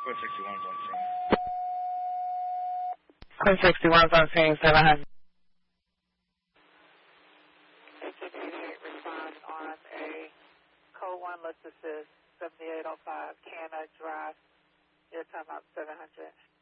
Queen 61's on scene. Queen 61's on scene, 700. Respond on a code 1, let's assist, 7805 Canna Drive. Your timeout 700.